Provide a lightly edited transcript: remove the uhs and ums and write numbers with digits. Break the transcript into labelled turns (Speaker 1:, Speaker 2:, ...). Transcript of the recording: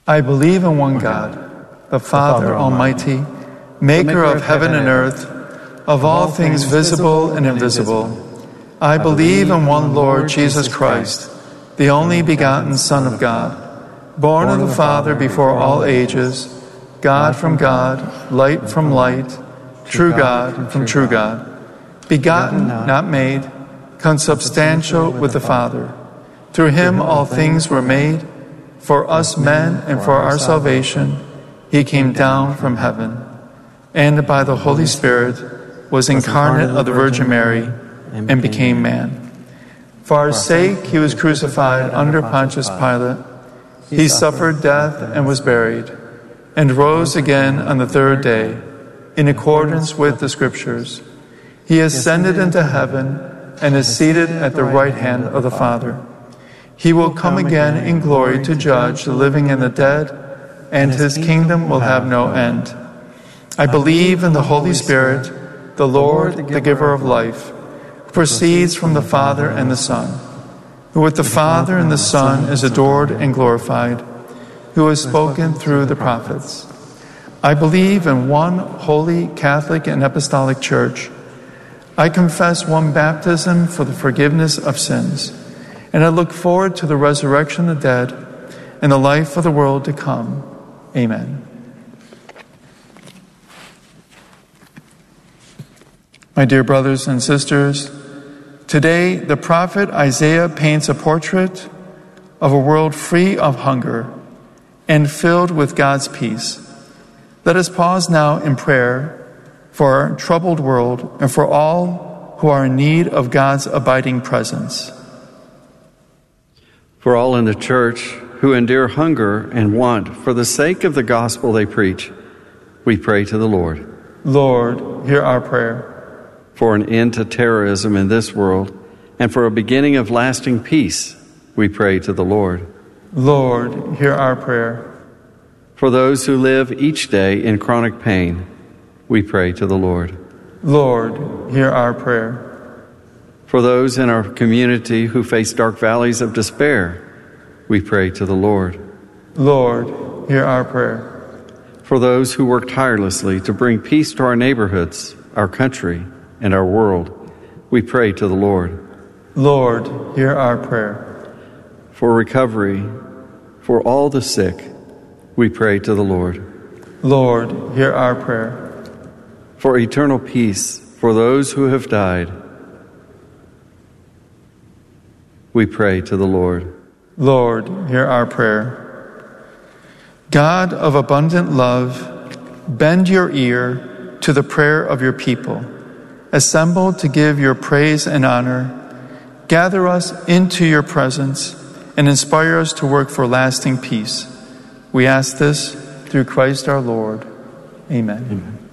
Speaker 1: I believe in one God, the Father Almighty, maker of heaven and earth, of all things visible and invisible. I believe in one Lord Jesus Christ, the only begotten Son of God, born of the Father before all ages, God from God, light from light, true God from true God, begotten, not made, consubstantial with the Father. Through him all things were made. For us men and for our salvation, he came down from heaven, and by the Holy Spirit was incarnate of the Virgin Mary and became man. For our sake he was crucified under Pontius Pilate. He suffered death and was buried, and rose again on the third day, in accordance with the Scriptures. He ascended into heaven and is seated at the right hand of the Father. He will come again in glory to judge the living and the dead, and his kingdom will have no end. I believe in the Holy Spirit, the Lord, the giver of life, who proceeds from the Father and the Son, who with the Father and the Son is adored and glorified, who has spoken through the prophets. I believe in one holy, Catholic, and Apostolic Church. I confess one baptism for the forgiveness of sins, and I look forward to the resurrection of the dead and the life of the world to come. Amen. My dear brothers and sisters, today the prophet Isaiah paints a portrait of a world free of hunger and filled with God's peace. Let us pause now in prayer for our troubled world and for all who are in need of God's abiding presence.
Speaker 2: For all in the church who endure hunger and want for the sake of the gospel they preach, we pray to the Lord.
Speaker 1: Lord, hear our prayer.
Speaker 2: For an end to terrorism in this world and for a beginning of lasting peace, we pray to the Lord.
Speaker 1: Lord, hear our prayer.
Speaker 2: For those who live each day in chronic pain, we pray to the Lord.
Speaker 1: Lord, hear our prayer.
Speaker 2: For those in our community who face dark valleys of despair, we pray to the Lord.
Speaker 1: Lord, hear our prayer.
Speaker 2: For those who work tirelessly to bring peace to our neighborhoods, our country, and our world, we pray to the Lord.
Speaker 1: Lord, hear our prayer.
Speaker 2: For recovery, for all the sick, we pray to the Lord.
Speaker 1: Lord, hear our prayer.
Speaker 2: For eternal peace, for those who have died, we pray to the Lord.
Speaker 1: Lord, hear our prayer. God of abundant love, bend your ear to the prayer of your people. Assembled to give your praise and honor, gather us into your presence and inspire us to work for lasting peace. We ask this through Christ our Lord. Amen. Amen.